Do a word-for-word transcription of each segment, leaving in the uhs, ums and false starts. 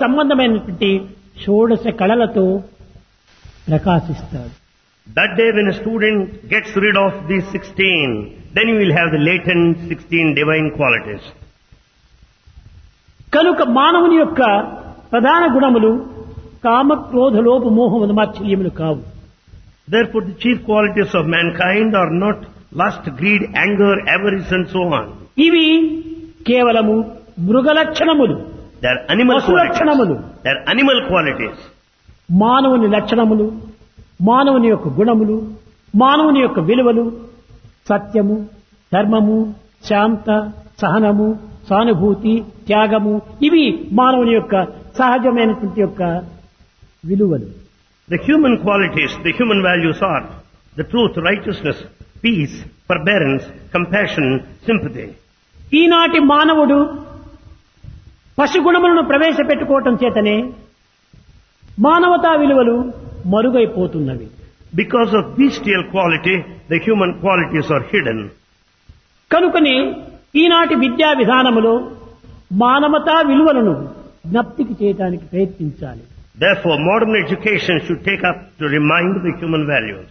సంబంధమైనటువంటి షోడశ కళలతో ప్రకాశిస్తాడు. That day when a student gets rid of these sixteen, then you will have the latent sixteen divine qualities. కనుక మానవుని యొక్క ప్రధాన గుణములు కామ క్రోధ లోభ మోహ మదమాత్సర్యములు కావు. Therefore the chief qualities of mankind are not lust, greed, anger, avarice and so on. ఇవి కేవలము మృగ లక్షణములు, They are animal పశు లక్షణములు. qualities. They are animal qualities. మానవుని లక్షణములు, మానవుని యొక్క గుణములు, మానవుని యొక్క విలువలు సత్యము, ధర్మము, శాంత, సహనము, సానుభూతి, త్యాగము ఇవి మానవుని యొక్క సహజమైనటువంటి యొక్క విలువలు. The human qualities, the human values are the truth, righteousness, peace, forbearance, compassion, sympathy. ఈనాటి మానవుడు పశుగుణములను ప్రవేశపెట్టుకోవటం చేతనే మానవతా విలువలు మరుగైపోతున్నవి. Because of bestial quality, the human qualities are hidden. కనుకనే ఈనాటి విద్యా విధానములో మానవతా విలువలను జ్ఞప్తికి చేయడానికి ప్రయత్నించాలి. Therefore, modern education should take up to remind the human values.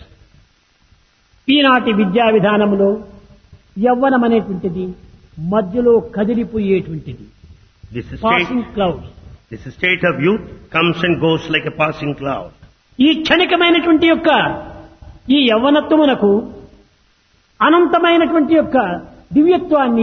ఈనాటి విద్యా విధానములో యవ్వనం అనేటువంటిది మధ్యలో కదిలిపోయేటువంటిది. This state, passing cloud. this state of youth comes and goes like a passing cloud. ఈ క్షణికమైనటువంటి యొక్క ఈ యవ్వనత్వమునకు అనంతమైనటువంటి యొక్క దివ్యత్వాన్ని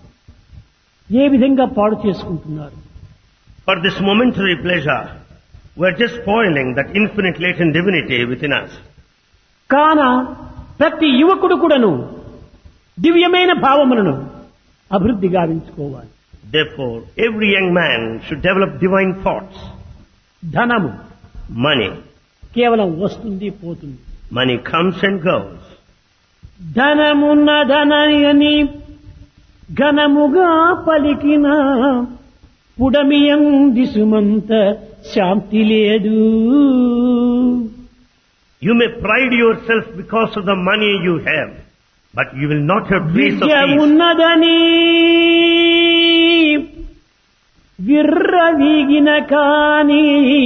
ఏ విధంగా పాడు చేసుకుంటున్నారు. For this momentary pleasure, we are just spoiling that infinite latent divinity within us. కాన ప్రతి యువకుడు కూడాను దివ్యమైన భావములను అభివృద్ధి గావించుకోవాలి. Therefore, every young man should develop divine thoughts. ధనము Money. కేవలం వస్తుంది పోతుంది. Money comes and goes. ధనమున్న ధనయని ఘనముగా పలికిన పుడమియంది సుమంత శాంతి లేదు. You may pride yourself because of the money you have, but you will not have place of Vidya peace. ఉన్నదని విర్రవీగిన కాని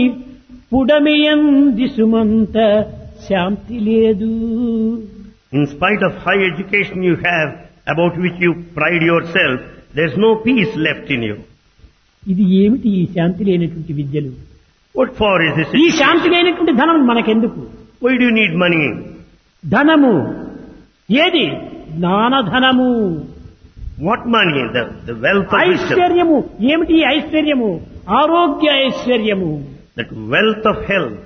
పుడమియంది సుమంత శాంతి లేదు. In spite of high education you have, about which you pride yourself, there is no peace left in you. ఇది ఏమిటి ఈ శాంతి లేనటువంటి విద్యలు? What for is this? ఈ శాంతి లేనటువంటి ధనం మనకెందుకు? Why do you need money? ధనము ఏది? జ్ఞానధనము. What money? The, the wealth of wisdom. ఐశ్వర్యము ఏమిటి? ఈ ఐశ్వర్యము ఆరోగ్య ఐశ్వర్యము. That wealth of health.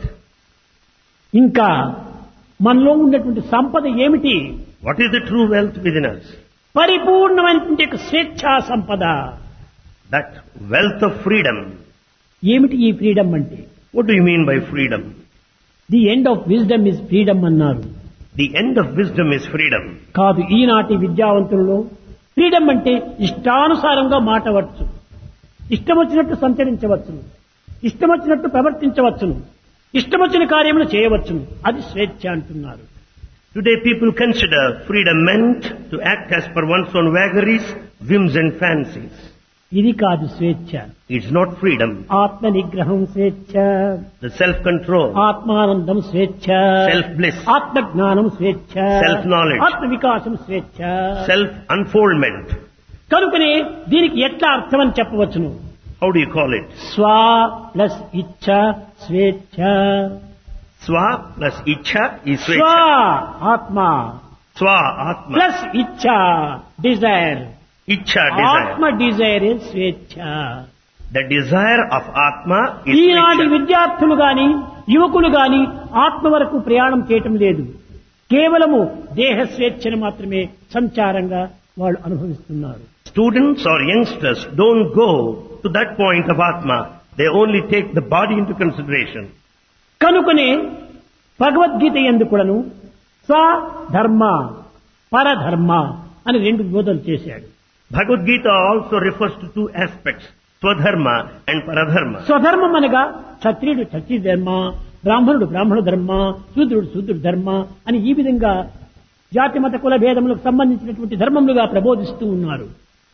ఇంకా మనలో ఉన్నటువంటి సంపద ఏమిటి? What is the true wealth within us? పరిపూర్ణమైనటువంటి యొక్క స్వేచ్ఛా సంపద. That wealth of freedom. ఏమిటి ఈ ఫ్రీడమ్ అంటే? What do you mean by freedom? The end of wisdom is freedom అన్నారు. The end of wisdom is freedom. కాదు, ఈనాటి విద్యావంతులలో ఫ్రీడమ్ అంటే ఇష్టానుసారంగా మాటవచ్చు, ఇష్టం వచ్చినట్టు సంచరించవచ్చును, ఇష్టం వచ్చినట్టు ప్రవర్తించవచ్చును, ఇష్టం వచ్చిన కార్యములు చేయవచ్చును. అది స్వేచ్ఛ అంటున్నారు. Today people consider freedom meant to act as per one's own vagaries, whims and fancies. ఇది కాదు స్వేచ్ఛ. It's not freedom. ఆత్మ నిగ్రహం స్వేచ్ఛ, The self-control, ఆత్మానందం స్వేచ్ఛ, self-bliss, ఆత్మజ్ఞానం స్వేచ్ఛ, Self-knowledge. ఆత్మ వికాసం స్వేచ్ఛ. self-unfoldment. కనుకనే దీనికి ఎట్లా అర్థం అని చెప్పవచ్చును? How do you call it? స్వ ప్లస్ ఇచ్ఛ స్వేచ్ఛ. Swa plus Ichha is స్వ Swecha. ఆత్మ Swa Atma. Plus ఇచ్ఛ Dzire. Ichha ఆత్మ desire. డిజైర్ స్వేచ్ఛ. The desire of Atma is ఈనాటి Swecha. విద్యార్థులు గాని యువకులు గాని ఆత్మ వరకు ప్రయాణం చేయటం లేదు. కేవలము దేహ స్వేచ్ఛను మాత్రమే సంచారంగా వాళ్ళు అనుభవిస్తున్నారు. Students or youngsters don't go to that point of Atma. They only take the body into consideration. కనుకనే భగవద్గీత యందు కూడాను స్వధర్మ పరధర్మ అని రెండు బోధనలు చేశాడు. Bhagavad Gita also refers to two aspects, Swadharma and Paradharma. స్వధర్మం అనగా క్షత్రియుడు క్షత్రియ ధర్మ, బ్రాహ్మణుడు బ్రాహ్మణ ధర్మ, శూద్రుడు శూద్రుడు ధర్మ అని ఈ విధంగా జాతి మత కుల భేదములకు సంబంధించినటువంటి ధర్మములుగా ప్రబోధిస్తూ ఉన్నారు.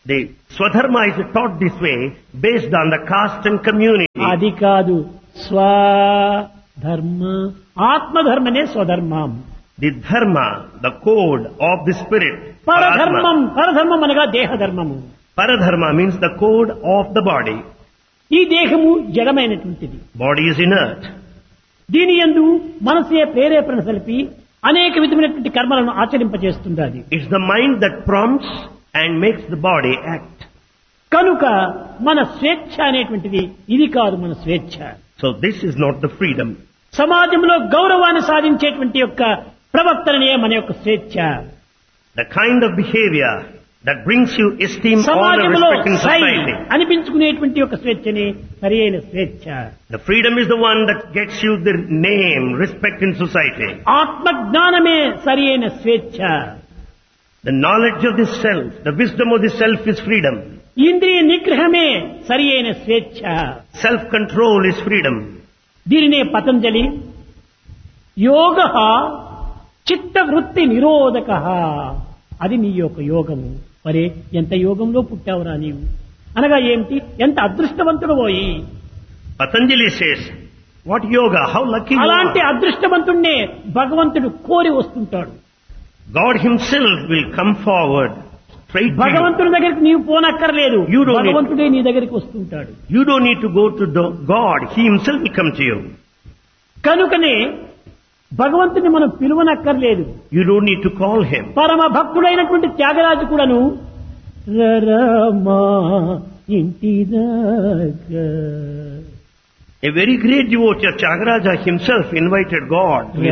The Swadharma is taught this way based on the caste and community. అది కాదు స్వధర్మ ఆత్మధర్మనే స్వధర్మం. The dharma, the code of the spirit. పరధర్మం పరధర్మం అనగా దేహధర్మము. Paradharma means the code of the body. ఈ దేహము జడమైనటువంటిది. Body is inert. దీని యందు మనసే ప్రేరేపణ సలిపి అనేక విధమైనటువంటి కర్మలను ఆచరింపజేస్తుండాలి. It's the mind that prompts and makes the body act. కనుక మన స్వేచ్ఛ అనేటువంటిది ఇది కాదు మన స్వేచ్ఛ. So this is not the freedom. సమాజంలో గౌరవాన్ని సాధించేటువంటి యొక్క ప్రవర్తననే మన యొక్క స్వేచ్ఛ. The kind of behavior that brings you esteem, honor, సమాజంలో respect in సై society. అనిపించుకునేటువంటి యొక్క స్వేచ్ఛనే సరైన స్వేచ్ఛ. The freedom is the one that gets you the name, respect in society. ఆత్మజ్ఞానమే సరైన స్వేచ్ఛ. The knowledge of the self, the wisdom of the self is freedom. ఇంద్రియ నిగ్రహమే సరియైన స్వేచ్ఛ. Self-control is freedom. దీనినే పతంజలి యోగ చిత్తవృత్తి నిరోధక అది నీ యొక్క యోగము. మరే ఎంత యోగంలో పుట్టావురా నీవు అనగా ఏమిటి, ఎంత అదృష్టవంతుడు పోయి. Patanjali says, what yoga, how lucky you అలాంటి are. అదృష్టవంతుణ్ణే భగవంతుడు కోరి వస్తుంటాడు. God himself will come forward straight to you. భగవంతుడి దగ్గరికి నీవు పోనక్కర్లేదు, You don't need- భగవంతుడే నీ దగ్గరికి వస్తుంటాడు. You don't need to go to the God, he himself will come to you. కనుకనే భగవంతుని మనం పిలువనక్కర్లేదు. You don't need to call him. పరమ భక్తుడైనటువంటి త్యాగరాజు కూడాను రరమా ఇంటి దాకా A very great devotee, Tyagaraja himself invited God.